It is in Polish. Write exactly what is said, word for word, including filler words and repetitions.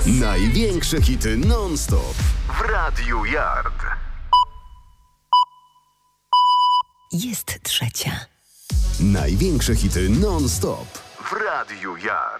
Największe hity non-stop w Radiu Yard. Jest trzecia. Największe hity non-stop w Radiu Yard.